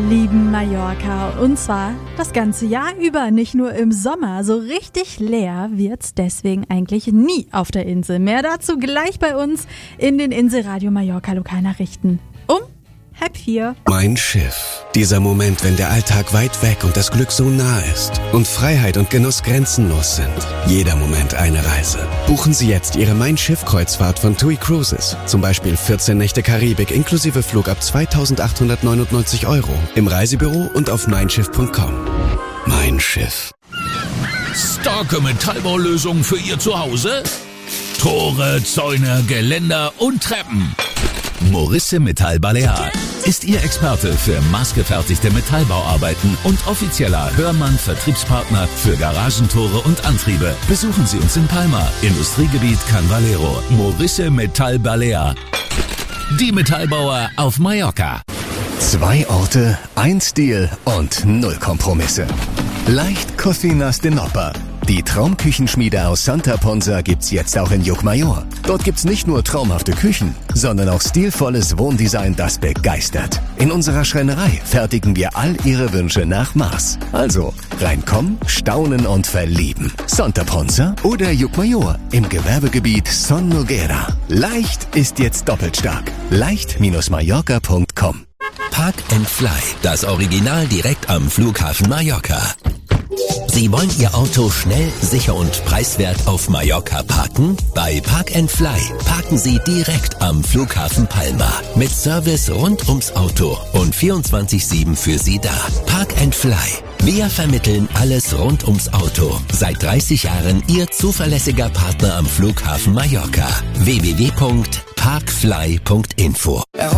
lieben Mallorca. Und zwar das ganze Jahr über, nicht nur im Sommer. So richtig leer wird's deswegen eigentlich nie auf der Insel. Mehr dazu gleich bei uns in den Inselradio Mallorca Lokalnachrichten um 3:30. Mein Schiff. Dieser Moment, wenn der Alltag weit weg und das Glück so nah ist und Freiheit und Genuss grenzenlos sind. Jeder Moment eine Reise. Buchen Sie jetzt Ihre Mein Schiff-Kreuzfahrt von TUI Cruises. Zum Beispiel 14 Nächte Karibik inklusive Flug ab 2.899 € im Reisebüro und auf meinschiff.com. Mein Schiff. Starke Metallbaulösungen für Ihr Zuhause? Tore, Zäune, Geländer und Treppen. Morisse Metall Balear ist Ihr Experte für maßgefertigte Metallbauarbeiten und offizieller Hörmann-Vertriebspartner für Garagentore und Antriebe. Besuchen Sie uns in Palma, Industriegebiet Can Valero. Morisse Metall Balear. Die Metallbauer auf Mallorca. 2 Orte, 1 Stil und 0 Kompromisse. Leicht Cocinas de Nopper. Die Traumküchenschmiede aus Santa Ponsa gibt's jetzt auch in Llucmajor. Dort gibt's nicht nur traumhafte Küchen, sondern auch stilvolles Wohndesign, das begeistert. In unserer Schreinerei fertigen wir all Ihre Wünsche nach Maß. Also reinkommen, staunen und verlieben. Santa Ponsa oder Llucmajor im Gewerbegebiet Son Noguera. Leicht ist jetzt doppelt stark. leicht-mallorca.com. Park and Fly, das Original direkt am Flughafen Mallorca. Sie wollen Ihr Auto schnell, sicher und preiswert auf Mallorca parken? Bei Park and Fly parken Sie direkt am Flughafen Palma. Mit Service rund ums Auto und 24/7 für Sie da. Park and Fly. Wir vermitteln alles rund ums Auto. Seit 30 Jahren Ihr zuverlässiger Partner am Flughafen Mallorca. www.parkfly.info